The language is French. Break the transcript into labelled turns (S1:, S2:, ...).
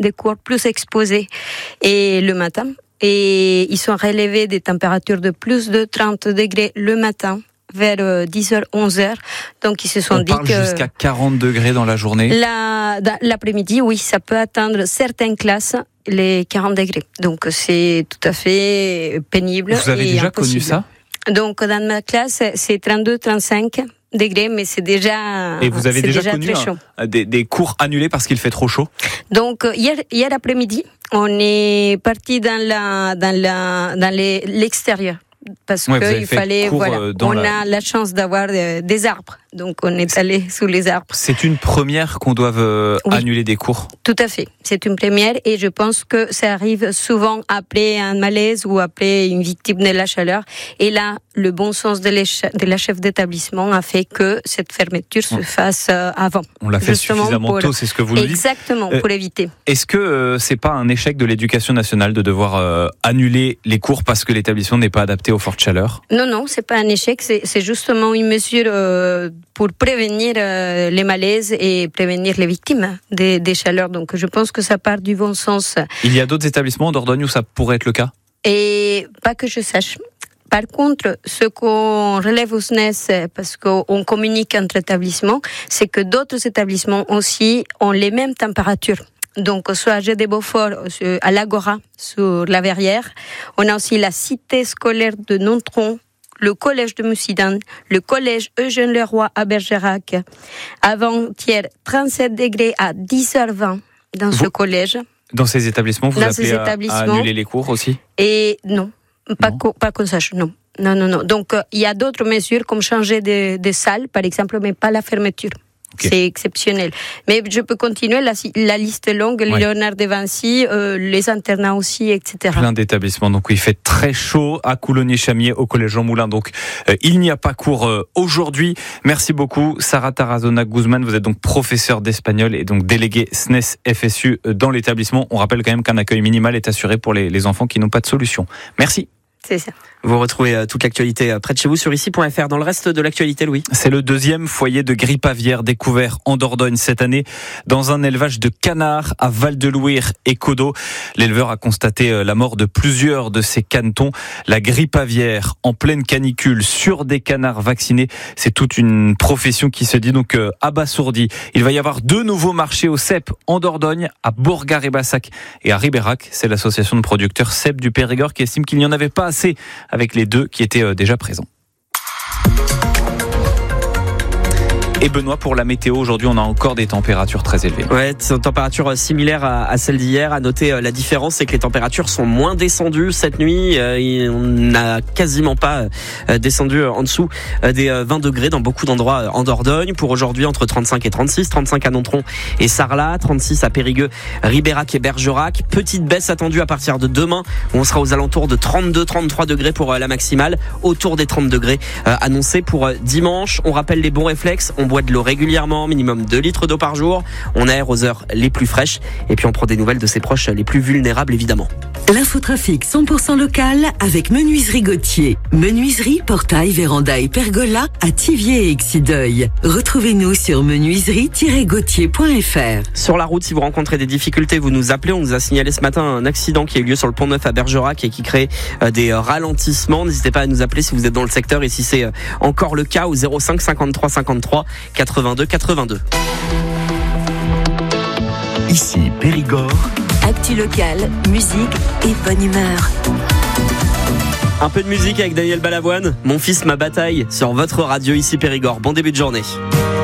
S1: des cours plus exposés et le matin. Et ils sont relevés des températures de plus de 30 degrés le matin, vers 10h, 11h. Donc, ils se sont dit que... On
S2: parle jusqu'à 40 degrés dans la journée.
S1: L'après-midi, oui, ça peut atteindre certaines classes les 40 degrés. Donc, c'est tout à fait pénible.
S2: Vous avez déjà connu ça ?
S1: Donc, dans ma classe, c'est 32, 35 degrés, mais c'est déjà...
S2: Et vous avez déjà connu des cours annulés parce qu'il fait trop chaud ?
S1: Donc, hier après-midi, on est parti dans l'extérieur. Parce qu'il fallait, on a la chance d'avoir des arbres. Donc, on est allé sous les arbres.
S2: C'est une première qu'on doive annuler des cours ? Tout
S1: à fait. C'est une première et je pense que ça arrive souvent après un malaise ou après une victime de la chaleur. Et là, le bon sens de la chef d'établissement a fait que cette fermeture se fasse avant.
S2: On l'a fait suffisamment tôt, c'est ce que vous nous dites ?
S1: Exactement, pour éviter.
S2: Est-ce que c'est pas un échec de l'éducation nationale de devoir annuler les cours parce que l'établissement n'est pas adapté aux fortes chaleurs ?
S1: Non, c'est pas un échec, c'est justement une mesure pour prévenir les malaises et prévenir les victimes des chaleurs. Donc je pense que ça part du bon sens.
S2: Il y a d'autres établissements en Dordogne où ça pourrait être le cas ?
S1: Et pas que je sache. Par contre, ce qu'on relève au SNES, parce qu'on communique entre établissements, c'est que d'autres établissements aussi ont les mêmes températures. Donc, soit à Jet des Beaufort, à l'Agora, sur la Verrière. On a aussi la cité scolaire de Nontron, le collège de Mussidan, le collège Eugène Leroy à Bergerac. Avant-hier, 37 degrés à 10h20 dans ce collège.
S2: Dans ces établissements, vous appelez à annuler les cours aussi ?
S1: Et non. Pas qu'on sache, non. Donc, il y a d'autres mesures comme changer de salle, par exemple, mais pas la fermeture. Okay. C'est exceptionnel. Mais je peux continuer, la liste est longue, Léonard de Vinci, les internats aussi, etc.
S2: Plein d'établissements. Donc, il fait très chaud à Coulommiers-Chamiers, au Collège Jean Moulin. Donc, il n'y a pas cours aujourd'hui. Merci beaucoup, Sarah Tarazona Guzman. Vous êtes donc professeure d'espagnol et donc déléguée SNES FSU dans l'établissement. On rappelle quand même qu'un accueil minimal est assuré pour les enfants qui n'ont pas de solution. Merci.
S1: C'est ça.
S3: Vous retrouvez toute l'actualité près de chez vous sur ici.fr. Dans le reste de l'actualité, Louis.
S2: C'est le deuxième foyer de grippe aviaire découvert en Dordogne cette année dans un élevage de canards à Val-de-Louire et Codo. L'éleveur a constaté la mort de plusieurs de ses canetons. La grippe aviaire en pleine canicule sur des canards vaccinés, c'est toute une profession qui se dit donc abasourdie. Il va y avoir 2 nouveaux marchés au CEP en Dordogne, à Bourg-Garé-Bassac et à Ribérac. C'est l'association de producteurs CEP du Périgord qui estime qu'il n'y en avait pas assez avec les 2 qui étaient déjà présents. Et Benoît, pour la météo, aujourd'hui, on a encore des températures très élevées.
S3: Ouais, c'est une température similaire à celle d'hier. À noter la différence, c'est que les températures sont moins descendues cette nuit. On n'a quasiment pas descendu en dessous des 20 degrés dans beaucoup d'endroits en Dordogne. Pour aujourd'hui, entre 35 et 36, 35 à Nontron et Sarlat, 36 à Périgueux, Ribérac et Bergerac. Petite baisse attendue à partir de demain, où on sera aux alentours de 32-33 degrés pour la maximale, autour des 30 degrés annoncés pour dimanche. On rappelle les bons réflexes. On boit de l'eau régulièrement, minimum 2 litres d'eau par jour. On aère aux heures les plus fraîches et puis on prend des nouvelles de ses proches les plus vulnérables évidemment.
S4: L'infotrafic 100% local avec Menuiserie Gauthier. Menuiserie, portail, véranda et pergola à Thiviers et Exideuil. Retrouvez-nous sur menuiserie-gauthier.fr.
S3: Sur la route, si vous rencontrez des difficultés, vous nous appelez. On nous a signalé ce matin un accident qui a eu lieu sur le Pont-Neuf à Bergerac et qui crée des ralentissements. N'hésitez pas à nous appeler si vous êtes dans le secteur et si c'est encore le cas au 05 53 53 82 82.
S4: Ici Périgord. Actu locale, musique et bonne humeur.
S3: Un peu de musique avec Daniel Balavoine. Mon fils, ma bataille sur votre radio ici Périgord. Bon début de journée.